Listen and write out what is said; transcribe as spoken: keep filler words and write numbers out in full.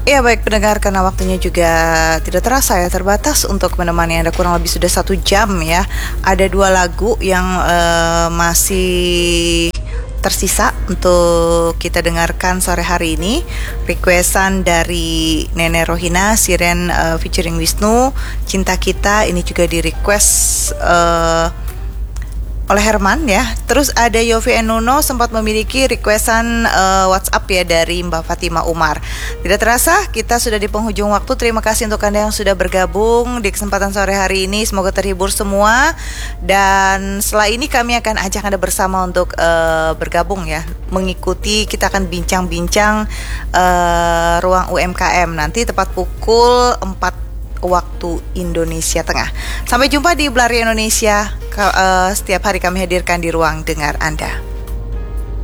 Ya baik pendengar, karena waktunya juga tidak terasa ya, terbatas untuk menemani Anda kurang lebih sudah satu jam ya. Ada dua lagu yang uh, masih tersisa untuk kita dengarkan sore hari ini. Requestan dari Nenek Rohina, Siren uh, featuring Wisnu, Cinta Kita, ini juga di request uh, oleh Herman ya. Terus ada Yofi Enuno sempat memiliki requestan uh, WhatsApp ya dari Mbak Fatima Umar. Tidak terasa kita sudah di penghujung waktu. Terima kasih untuk Anda yang sudah bergabung di kesempatan sore hari ini. Semoga terhibur semua. Dan setelah ini kami akan ajak Anda bersama untuk uh, bergabung ya, mengikuti, kita akan bincang-bincang uh, ruang U M K M nanti tepat pukul empat waktu Indonesia Tengah. Sampai jumpa di Belari Indonesia. Setiap hari kami hadirkan di ruang dengar Anda.